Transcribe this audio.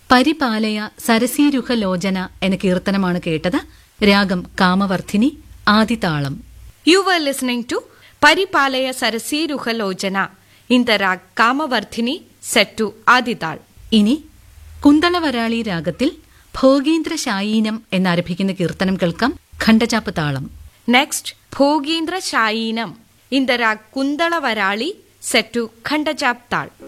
പരിപാലയ സരസീരുഹലോചന എന്ന കീർത്തനമാണ് കേട്ടത്. രാഗം കാമവർദ്ധിനി, ആദിതാളം. You were listening to Paripalaya Sarasiruhalojana in the rag Kamavardhini set to Adital. ഇനി കുന്തളവരാളി രാഗത്തിൽ ഭോഗീന്ദ്രശായീനം എന്നാരംഭിക്കുന്ന കീർത്തനം കേൾക്കാം. ഖണ്ഡചാപ്പ് താളം. Next, Bhogindra Shayinam in the rag Kundala Varali set to Khandajap Tal.